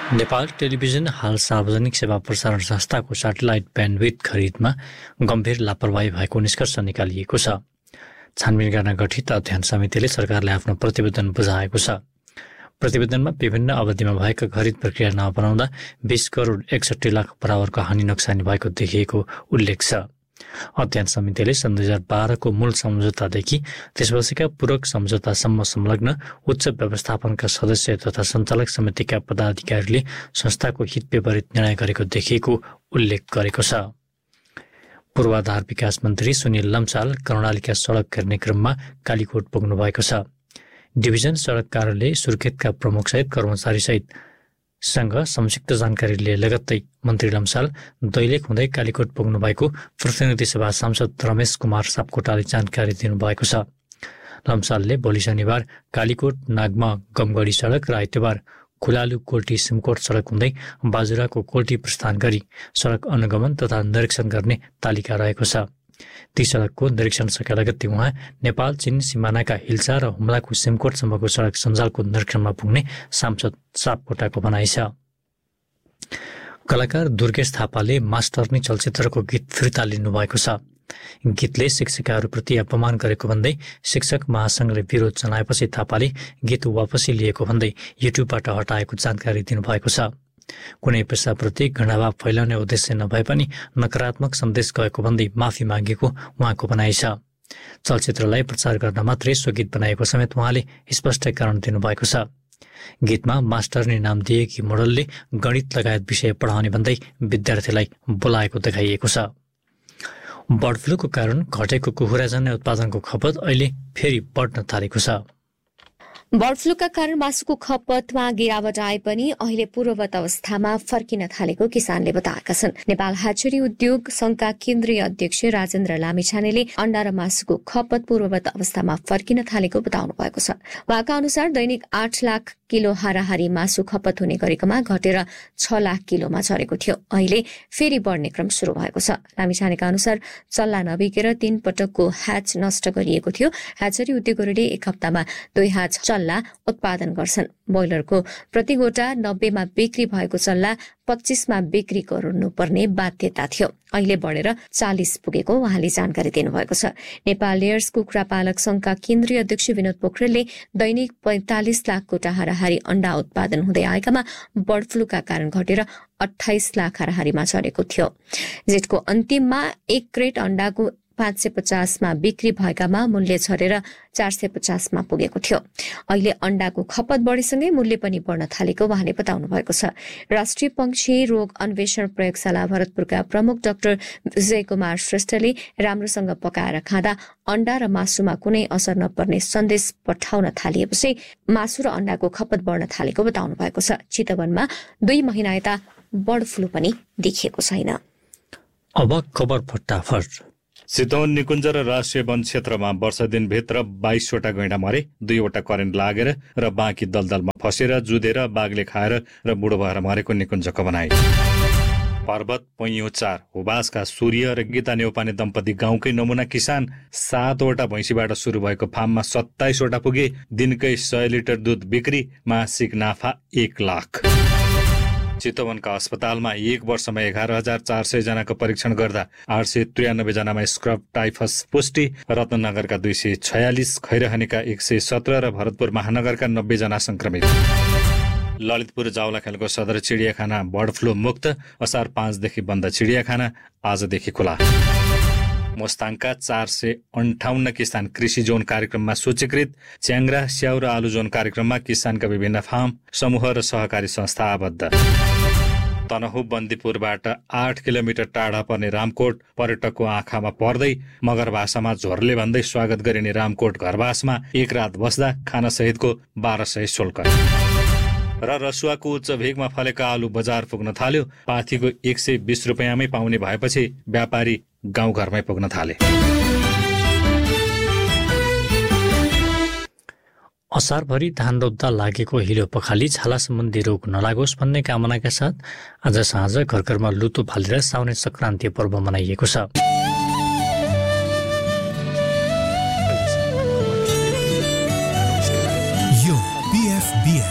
Nepal television हाल सार्वजनिक सेवा प्रसारण संस्थाको स्याटेलाइट ब्यान्डविड्थ खरिदमा गम्भीर लापरवाही भएको निष्कर्ष निकालिएको छ। छानबिन गर्न गठित अध्ययन समितिले सरकारले आफ्नो प्रतिवेदन बुझाएको छ। प्रतिवेदनमा विभिन्न अवधिमा भएका खरिद प्रक्रिया नअपनाउँदा 20 करोड 61 लाख बराबरको हानि नोक्सानी भएको देखिएको उल्लेख छ। अध्ययन समितिले सन् 2012 को मूल सम्झौतादेखि त्यसपछिका पूरक सम्झौतासम्म संलग्न उच्च व्यवस्थापनका सदस्य तथा सञ्चालक समितिका पदाधिकारीले संस्थाको हित विपरीत निर्णय गरेको देखिएको उल्लेख गरेको छ। पूर्वाधार विकास मन्त्री सुनिल लम्साल कर्णालीका सडक हेर्ने क्रममा कालीकोट पुग्नु भएको छ। डिभिजन सडक कार्यालय सुर्खेतका प्रमुखसहित कर्मचारीसहित सँग संक्षिप्त जानकारी लिए लगत्तै मन्त्री लम्साल दैलेख हुँदै कालीकोट पुग्नु भएको प्रतिनिधि सभा सांसद रमेश कुमार सापकोटाले जानकारी दिनुभएको छ। लम्सालले भोलि शनिबार कालीकोट नागमा गमगढी सडक र आइतबार खुलालु कोल्टी सिमकोट सडक हुँदै बाजुराको कोल्टी प्रस्थान गरी सडक अनुगमन तथा निरीक्षण गर्ने तालिका रहेको छ। ती सडकको निरीक्षण सके लगत्तै उहाँ नेपाल चीन सिमानाका हिल्सा र हुम्लाको सिमकोटसम्मको सडक सञ्जालको निरीक्षणमा पुग्ने सांसद सापकोटाको भनाइ छ। कलाकार दुर्गेश थापाले मास्टर्नी चलचित्रको गीत फिर्ता लिनुभएको छ। गीतले शिक्षिकाहरूप्रति अपमान गरेको भन्दै शिक्षक महासंघले विरोध जनाएपछि थापाले गीत वापसी लिएको भन्दै युट्युबबाट हटाएको जानकारी दिनुभएको छ। कुनै पेसाप्रति घृणाभाव फैलाउने उद्देश्य नभए पनि नकारात्मक सन्देश गएको भन्दै माफी मागेको उहाँको भनाइ छ। चलचित्रलाई प्रचार गर्न मात्रै सो गीत बनाएको समेत उहाँले स्पष्टीकरण दिनुभएको छ। गीतमा मास्टरनी नाम दिएकी मोडलले गणित लगायत विषय पढाउने भन्दै विद्यार्थीलाई बोलाएको देखाइएको छ। बर्ड फ्लूको कारण घटेको कुखुराजन्य उत्पादनको खपत अहिले फेरि बढ्न थालेको छ। बर्ड फ्लूका कारण मासुको खपतमा गिरावट आए पनि अहिले पूर्ववत अवस्थामा फर्किन थालेको किसानले बताएका छन्। नेपाल ह्याचरी उद्योग संघका केन्द्रीय अध्यक्ष राजेन्द्र लामिछानेले अण्डा र मासुको खपत पूर्ववत अवस्थामा फर्किन थालेको बताउनु भएको छ। उहाँका अनुसार दैनिक 8 लाख किलो हाराहारी मासु खपत हुने गरेकोमा घटेर 6 लाख किलोमा झरेको थियो। अहिले फेरि बढ्ने क्रम शुरू भएको छ। लामिछानेका अनुसार चल्ला नबिकेर 3 पटकको ह्याच नष्ट गरिएको थियो। ह्याचरी उद्योगहरूले एक हप्तामा 2 ह्याच चल्ला उत्पादन गर्छन्। ब्रोइलरको प्रति गोटा 90 मा बिक्री भएको चल्ला 25 मा बिक्री गर्नुपर्ने बाध्यता थियो। अहिले बढेर 40 पुगेको उहाँले जानकारी दिनुभएको छ। नेपाल लेयर्स कुखुरा पालक संघका केन्द्रीय अध्यक्ष विनोद पोखरेलले दैनिक 45 लाख गोटा हाराहारी अण्डा उत्पादन हुँदै आएकामा बर्ड फ्लूका कारण घटेर 28 लाख हाराहारीमा झरेको थियो। जेठको अन्तिममा 1 क्रेट अण्डाको 550 मा बिक्री भएकामा मूल्य झरेर 450 मा पुगेको थियो। अहिले अण्डाको खपत बढेसँगै मूल्य पनि बढ्न थालेको उहाँले बताउनु भएको छ। राष्ट्रिय पंक्षी रोग अन्वेषण प्रयोगशाला भरतपुरका प्रमुख डाक्टर विजय कुमार श्रेष्ठले राम्रोसँग पकाएर खाँदा अण्डा र मासुमा कुनै असर नपर्ने सन्देश पठाउन थालिएपछि मासु र अण्डाको खपत बढ्न थालेको बताउनु भएको छ। चितवनमा 2 महिना यता बर्ड फ्लू पनि देखिएको छैन। अब खबर फटाफट। चितवन निकुञ्ज र राष्ट्रिय वन क्षेत्रमा वर्ष दिनभित्र 22 वटा गैंडा मरे, 2 वटा करेन्ट लागेर र बाँकी दलदलमा फसेर जुधेर बाघले खाएर र बुढो भएर मरेको निकुञ्जको भनाइ। पर्वत पैँयो 4 हुबासका सूर्य र गीता नेउपाने दम्पति गाउँकै नमुना किसान 7 वटा भैँसीबाट सुरु भएको फार्ममा 27 वटा पुगे। दिनकै 100 लिटर दुध बिक्री, मासिक नाफा 1 लाख। चितवनका अस्पतालमा 1 वर्षमा 11,400 जनाको परीक्षण गर्दा 893 जनामा स्क्रब टाइफस पुष्टि। रत्ननगरका 246, खैरहनीका 117 र भरतपुर महानगरका 90 जना संक्रमित। ललितपुर जावलाखेलको सदर चिडियाखाना बर्ड फ्लू मुक्त। असार 5 देखि बन्द चिडियाखाना, आजदेखि खुला। मोस्ताङका 458 किसान कृषि जोन कार्यक्रममा सूचीकृत। च्याङ्ग्रा, स्याउ र आलु जोन कार्यक्रममा किसानका विभिन्न फार्म, समूह र सहकारी संस्था आबद्ध। तनहु बन्दीपुरबाट 8 किलोमिटर टाढा पर्ने रामकोट पर्यटकको आँखामा पर्दै मगर भाषामा झोरले भन्दै स्वागत गरिने रामकोट घरवासमा 1 रात बस्दा खाना सहितको 1200 शुल्क। र रसुवाको उच्च भेगमा फलेका आलु बजार पुग्न थाल्यो। पाथीको 120 रुपियाँमै पाउने भएपछि व्यापारी गाउँघरमै पुग्न थाले। असारभरि धान रोप्दा लागेको हिलो पखाली छाला सम्बन्धी रोग नलागोस् भन्ने कामनाका साथ आज साँझ घर घरमा लुतो फालेर साउने संक्रान्ति पर्व मनाइएको छ।